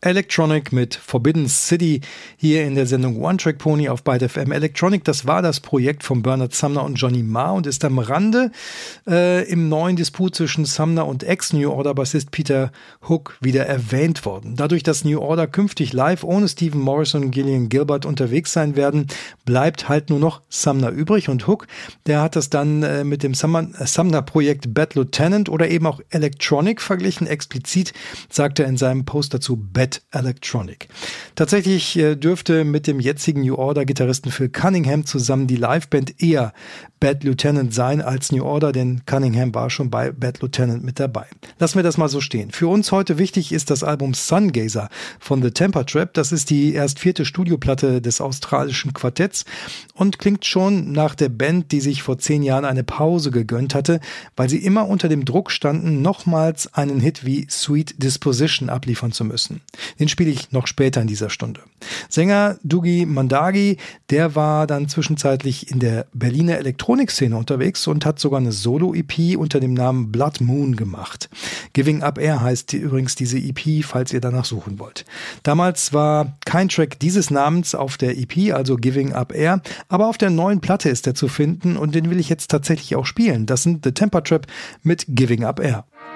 Electronic mit Forbidden City hier in der Sendung One Track Pony auf Byte FM. Electronic, das war das Projekt von Bernard Sumner und Johnny Marr und ist am Rande im neuen Disput zwischen Sumner und Ex-New Order-Bassist Peter Hook wieder erwähnt worden. Dadurch, dass New Order künftig live ohne Stephen Morrison und Gillian Gilbert unterwegs sein werden, bleibt halt nur noch Sumner übrig und Hook, der hat das dann mit dem Sumner-Projekt Bad Lieutenant oder eben auch Electronic verglichen. Explizit sagt er in seinem Post dazu Bad Electronic. Tatsächlich dürfte mit dem jetzigen New Order-Gitarristen Phil Cunningham zusammen die Liveband eher Bad Lieutenant sein als New Order, denn Cunningham war schon bei Bad Lieutenant mit dabei. Lassen wir das mal so stehen. Für uns heute wichtig ist das Album Sungazer von The Temper Trap. Das ist die erst 4. Studioplatte des australischen Quartetts und klingt schon nach der Band, die sich vor 10 Jahren eine Pause gegönnt hatte, weil sie immer unter dem Druck standen, nochmals einen Hit wie Sweet Disposition abliefern zu müssen. Den spiele ich noch später in dieser Stunde. Sänger Dougie Mandagi, der war dann zwischenzeitlich in der Berliner Elektronikszene unterwegs und hat sogar eine Solo-EP unter dem Namen Blood Moon gemacht. Giving Up Air heißt übrigens diese EP, falls ihr danach suchen wollt. Damals war kein Track dieses Namens auf der EP, also Giving Up Air, aber auf der neuen Platte ist er zu finden und den will ich jetzt tatsächlich auch spielen. Das sind The Temper Trap mit Giving Up Air.